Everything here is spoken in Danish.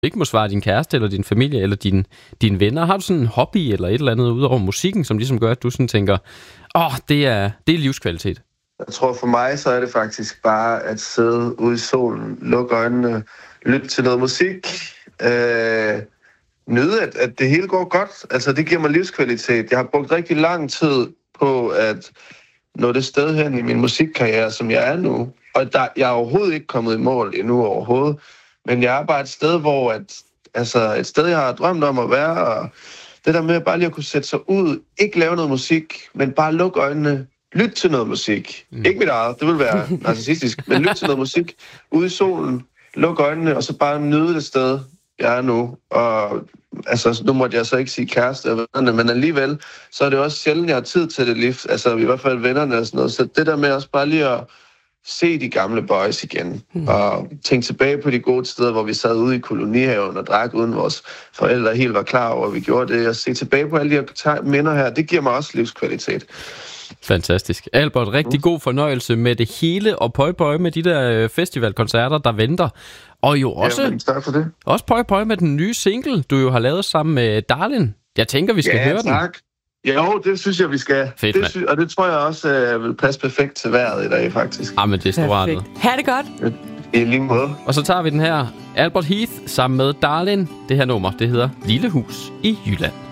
ikke må svare din kæreste, eller din familie, eller dine venner. Har du sådan en hobby, eller et eller andet, udover musikken, som ligesom gør, at du sådan tænker, det er livskvalitet? Jeg tror for mig, så er det faktisk bare at sidde ude i solen, lukke øjnene, lytte til noget musik, nyde, at det hele går godt. Altså, det giver mig livskvalitet. Jeg har brugt rigtig lang tid på at nå det sted hen i min musikkarriere, som jeg er nu. Og jeg er overhovedet ikke kommet i mål endnu overhovedet. Men jeg er bare et sted, hvor et sted, jeg har drømt om at være. Og det der med bare lige at kunne sætte sig ud, ikke lave noget musik, men bare lukke øjnene, lytte til noget musik. Ikke mit eget, det vil være narcissistisk, men lytte til noget musik ude i solen, lukke øjnene, og så bare nyde det sted, jeg er nu. Og nu måtte jeg så ikke sige kæreste og vennerne, men alligevel, så er det også sjældent, jeg har tid til det liv. Altså i hvert fald vennerne og sådan noget. Så det der med også bare lige at se de gamle boys igen, og tænke tilbage på de gode steder, hvor vi sad ude i kolonihaven og drak uden vores forældre helt var klar over, at vi gjorde det, og se tilbage på alle de her minder her, det giver mig også livskvalitet. Fantastisk. Albert, rigtig god fornøjelse med det hele, og pøj med de der festivalkoncerter, der venter. Og jo også, tak for det. Også pøj med den nye single, du jo har lavet sammen med Darlin. Jeg tænker, vi skal høre den. Tak. Jo, det synes jeg, vi skal. Fedt, og det tror jeg også vil passe perfekt til vejret i dag, faktisk. Men det er storartet. Ha' det godt. I lige måde. Og så tager vi den her Albert Heath sammen med Darlin. Det her nummer, det hedder Lille Hus i Jylland.